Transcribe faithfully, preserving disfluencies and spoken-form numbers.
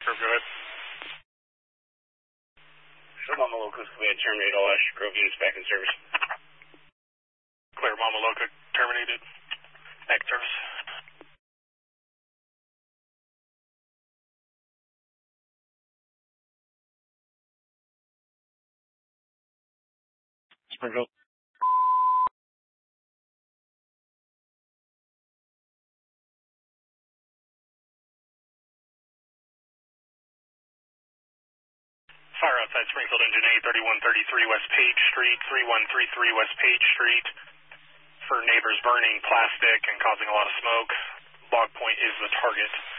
Grove, go ahead. Mama Loco, we had terminate all Ash Grove units back in service. Clear, Mama Loco terminated. Back in service. Springfield. Fire outside Springfield Engine A, thirty-one thirty-three West Page Street, thirty-one thirty-three West Page Street. For neighbors burning plastic and causing a lot of smoke. Log point is the target.